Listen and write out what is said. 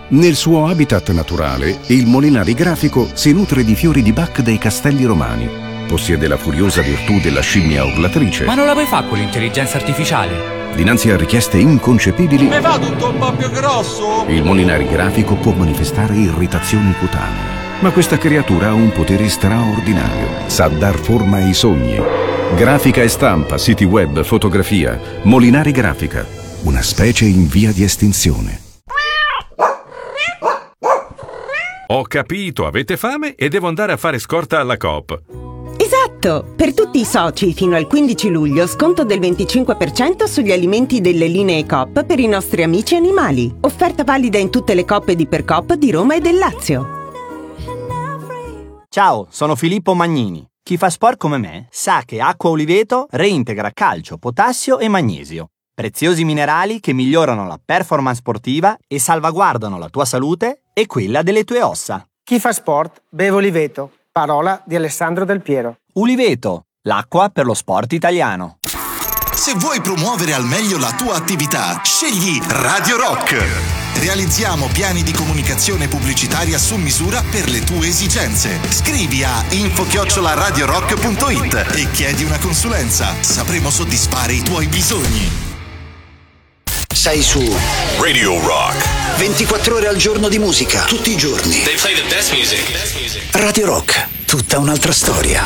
Nel suo habitat naturale, il Molinari grafico si nutre di fiori di Bach dei Castelli Romani. Possiede la furiosa virtù della scimmia urlatrice. Ma non la puoi fare con l'intelligenza artificiale? Dinanzi a richieste inconcepibili, mi fa tutto un po' più grosso? Il Molinari grafico può manifestare irritazioni cutanee. Ma questa creatura ha un potere straordinario. Sa dar forma ai sogni. Grafica e stampa, siti web, fotografia. Molinari grafica. Una specie in via di estinzione. Ho capito, avete fame e devo andare a fare scorta alla Coop. Esatto! Per tutti i soci fino al 15 luglio sconto del 25% sugli alimenti delle linee Coop per i nostri amici animali. Offerta valida in tutte le Coop di Percoop di Roma e del Lazio. Ciao, sono Filippo Magnini. Chi fa sport come me sa che Acqua Oliveto reintegra calcio, potassio e magnesio. Preziosi minerali che migliorano la performance sportiva e salvaguardano la tua salute e quella delle tue ossa. Chi fa sport beve Oliveto. Parola di Alessandro Del Piero. Uliveto, l'acqua per lo sport italiano. Se vuoi promuovere al meglio la tua attività, scegli Radio Rock. Realizziamo piani di comunicazione pubblicitaria su misura per le tue esigenze. Scrivi a info@radiorock.it e chiedi una consulenza. Sapremo soddisfare i tuoi bisogni. Sei su Radio Rock. 24 ore al giorno di musica, tutti i giorni. They play the best music. Radio Rock, tutta un'altra storia.